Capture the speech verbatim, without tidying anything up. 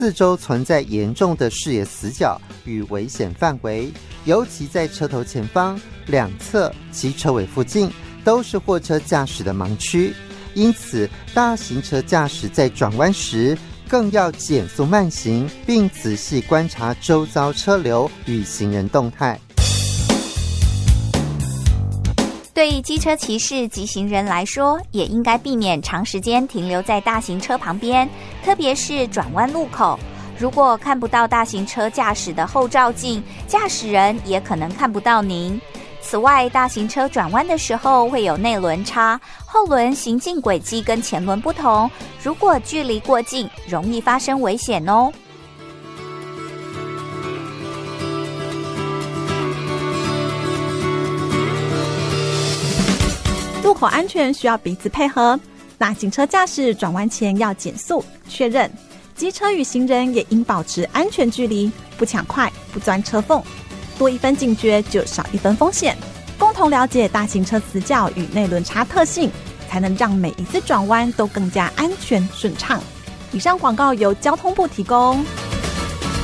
四周存在严重的视野死角与危险范围，尤其在车头前方、两侧及车尾附近都是货车驾驶的盲区。因此，大型车驾驶在转弯时更要减速慢行，并仔细观察周遭车流与行人动态。 对机车骑士及行人来说，也应该避免长时间停留在大型车旁边，特别是转弯路口。如果看不到大型车驾驶的后照镜，驾驶人也可能看不到您。此外，大型车转弯的时候会有内轮差，后轮行进轨迹跟前轮不同，如果距离过近，容易发生危险哦。 路口安全需要彼此配合，大型车驾驶转弯前要减速确认，机车与行人也应保持安全距离，不抢快，不钻车缝。多一分警觉，就少一分风险。共同了解大型车死角与内轮差特性，才能让每一次转弯都更加安全顺畅。以上广告由交通部提供。